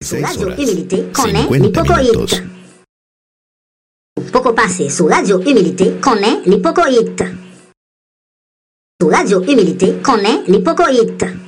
6 Radio horas, Humilité connaît 50 minutos. l'hypocoïte. Poco passé su Radio Humilité connaît l'hypocoïte. Su Radio Humilité connaît l'hypocoïte.